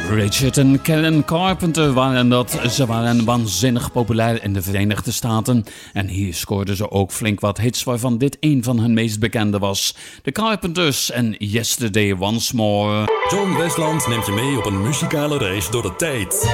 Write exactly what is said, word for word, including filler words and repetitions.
Richard en Karen Carpenter waren dat. Ze waren waanzinnig populair in de Verenigde Staten. En hier scoorden ze ook flink wat hits, waarvan dit een van hun meest bekende was. The Carpenters en Yesterday Once More. John Westland neemt je mee op een muzikale reis door de tijd.